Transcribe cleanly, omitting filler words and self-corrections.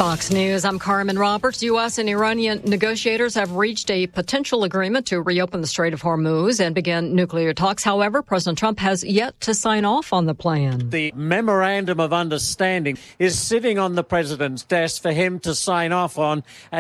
Fox News, I'm Carmen Roberts. U.S. and Iranian negotiators have reached a potential agreement to reopen the Strait of Hormuz and begin nuclear talks. However, President Trump has yet to sign off on the plan. The memorandum of understanding is sitting on the president's desk for him to sign off on.